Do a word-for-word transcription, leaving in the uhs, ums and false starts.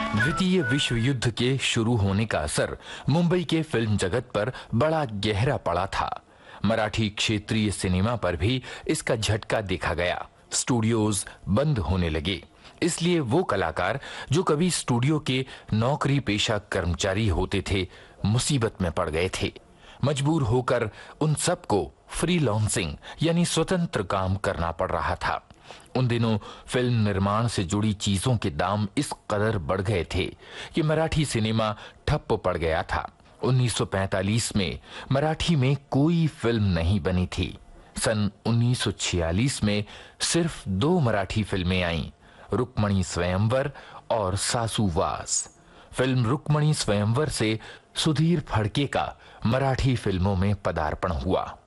द्वितीय विश्व युद्ध के शुरू होने का असर मुंबई के फिल्म जगत पर बड़ा गहरा पड़ा था। मराठी क्षेत्रीय सिनेमा पर भी इसका झटका देखा गया। स्टूडियोज बंद होने लगे, इसलिए वो कलाकार जो कभी स्टूडियो के नौकरी पेशा कर्मचारी होते थे, मुसीबत में पड़ गए थे। मजबूर होकर उन सबको फ्रीलांसिंग यानी स्वतंत्र काम करना पड़ रहा था। उन दिनों फिल्म निर्माण से जुड़ी चीजों के दाम इस कदर बढ़ गए थे कि मराठी सिनेमा ठप्प पड़ गया था। उन्नीस सौ पैंतालीस में मराठी में कोई फिल्म नहीं बनी थी। सन उन्नीस सौ छियालीस में सिर्फ दो मराठी फिल्में आईं, रुक्मणी स्वयंवर और सासूवास। फिल्म रुक्मणी स्वयंवर से सुधीर फड़के का मराठी फिल्मों में पदार्पण हुआ।